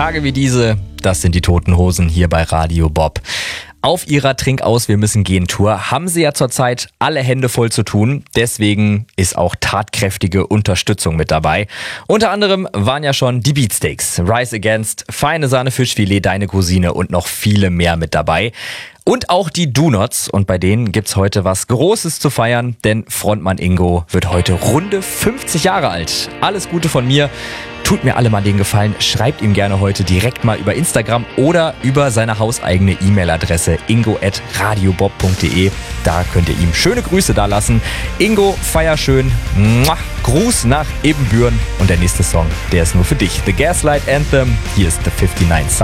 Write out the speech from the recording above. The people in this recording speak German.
Tage wie diese, das sind die Toten Hosen hier bei Radio Bob. Auf ihrer Trinkaus, wir müssen gehen Tour haben sie ja zurzeit alle Hände voll zu tun. Deswegen ist auch tatkräftige Unterstützung mit dabei. Unter anderem waren ja schon die Beatsteaks, Rise Against, Feine Sahne Fischfilet, Deine Cousine und noch viele mehr mit dabei. Und auch die Do-Nots. Und bei denen gibt's heute was Großes zu feiern, denn Frontmann Ingo wird heute runde 50 Jahre alt. Alles Gute von mir. Tut mir alle mal den Gefallen, schreibt ihm gerne heute direkt mal über Instagram oder über seine hauseigene E-Mail-Adresse ingo@radiobob.de. Da könnt ihr ihm schöne Grüße da lassen. Ingo, feier schön. Muah. Gruß nach Ebenbüren. Und der nächste Song, der ist nur für dich. The Gaslight Anthem. Hier ist The 59 Sound.